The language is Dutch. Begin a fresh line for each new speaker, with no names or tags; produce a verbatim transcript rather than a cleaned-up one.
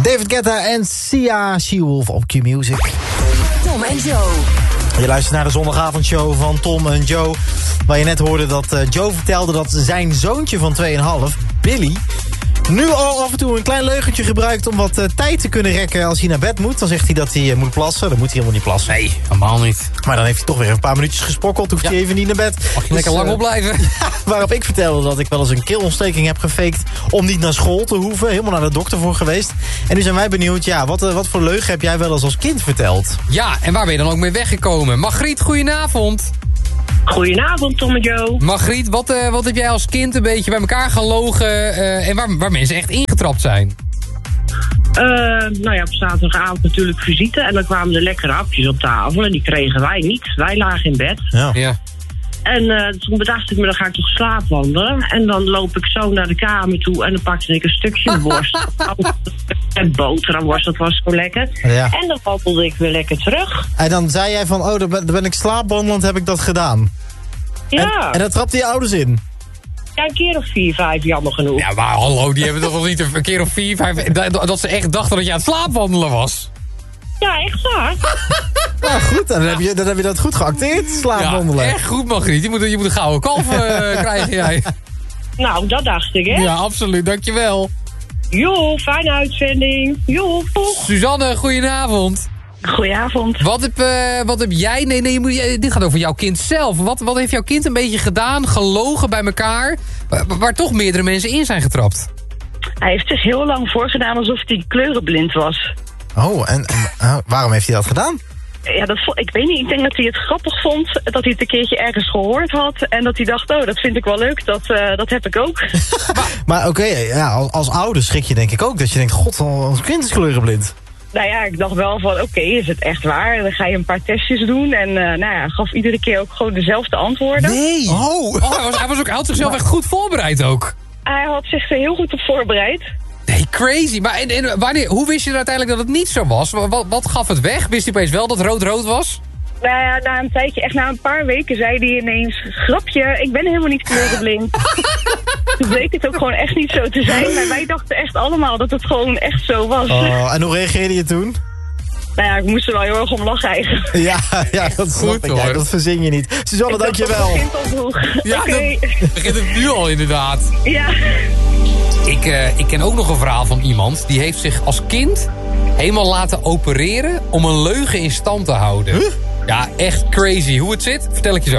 David Guetta en Sia She-Wolf op Q-Music.
Tom en Joe.
Je luistert naar de zondagavondshow van Tom en Joe. Waar je net hoorde dat uh, Joe vertelde dat zijn zoontje van twee komma vijf, Billy, nu al af en toe een klein leugentje gebruikt om wat uh, tijd te kunnen rekken als hij naar bed moet. Dan zegt hij dat hij uh, moet plassen. Dan moet hij helemaal niet plassen.
Nee, helemaal niet.
Maar dan heeft hij toch weer een paar minuutjes gesprokkeld. Hoeft ja. hij even niet naar bed.
Mag je dus, lekker lang uh, opblijven.
Ja, waarop ik vertelde dat ik wel eens een keelontsteking heb gefaked om niet naar school te hoeven. Helemaal naar de dokter voor geweest. En nu zijn wij benieuwd, ja, wat, uh, wat voor leugen heb jij wel eens als kind verteld?
Ja, en waar ben je dan ook mee weggekomen? Margriet, goedenavond.
Goedenavond, Tom en Joe.
Margriet, wat, uh, wat heb jij als kind een beetje bij elkaar gelogen uh, en waar, waar mensen echt ingetrapt zijn?
Uh, nou ja, op zaterdagavond natuurlijk visite en dan kwamen er lekkere hapjes op tafel en die kregen wij niet. Wij lagen in bed.
Ja.
ja.
En uh, toen bedacht ik me, dan ga ik toch slaapwandelen. En dan loop ik zo naar de kamer toe en dan pakte ik een stukje worst. En boterhamworst, dat was zo lekker.
Ja.
En dan wandelde ik weer lekker terug.
En dan zei jij van, oh, dan ben, dan ben ik slaapwandelend, heb ik dat gedaan.
Ja.
En, en dan trapte je ouders in.
Ja, een keer of vier, vijf, jammer genoeg.
Ja, maar hallo, die hebben toch wel niet een keer of vier, vijf... Dat, dat ze echt dachten dat je aan het slaapwandelen was.
Ja, echt waar.
Nou goed, dan heb, je, dan heb je dat goed geacteerd, slaapwandelen.
Ja, echt goed, Margriet. Je moet, je moet een gouden kalf uh, krijgen, jij.
Nou, dat dacht ik, hè.
Ja, absoluut. Dankjewel.
Jo, fijne uitzending. Jo,
Suzanne, goedenavond.
Goedenavond.
Wat heb, uh, wat heb jij... Nee, nee, je moet, dit gaat over jouw kind zelf. Wat, wat heeft jouw kind een beetje gedaan, gelogen bij elkaar... Waar, waar toch meerdere mensen in zijn getrapt?
Hij heeft zich heel lang voorgedaan alsof hij kleurenblind was.
Oh, en, en uh, waarom heeft hij dat gedaan?
Ja, dat, ik weet niet. Ik denk dat hij het grappig vond. Dat hij het een keertje ergens gehoord had. En dat hij dacht, oh, dat vind ik wel leuk. Dat, uh, dat heb ik ook.
maar maar oké, okay, ja, als, als ouder schrik je denk ik ook. Dat je denkt, god, ons kind is kleurenblind.
Nou ja, ik dacht wel van, oké, okay, is het echt waar? Dan ga je een paar testjes doen. En uh, nou ja, gaf iedere keer ook gewoon dezelfde antwoorden.
Nee! Oh,
oh hij, was, hij, was ook, hij had zichzelf echt goed voorbereid ook.
Hij had zich er heel goed op voorbereid.
Nee, crazy. Maar en, en, wanneer, hoe wist je er uiteindelijk dat het niet zo was? Wat, wat gaf het weg? Wist hij opeens wel dat rood-rood was?
Nou ja, na een tijdje, echt na een paar weken, zei hij ineens... Grapje, ik ben helemaal niet kleurenblind. Toen bleek het ook gewoon echt niet zo te zijn. Maar wij dachten echt allemaal dat het gewoon echt zo was.
Oh, en hoe reageerde je toen?
Nou ja, ik moest er wel heel erg om lachen eigenlijk.
Ja, ja dat snap ik. Ja, dat verzin je niet. Suzanne, dankjewel.
Ik begint al vroeg.
Ja,
okay.
dat begint het nu al inderdaad.
Ja.
Ik, uh, ik ken ook nog een verhaal van iemand... die heeft zich als kind helemaal laten opereren... om een leugen in stand te houden. Huh? Ja, echt crazy. Hoe het zit, vertel ik je zo.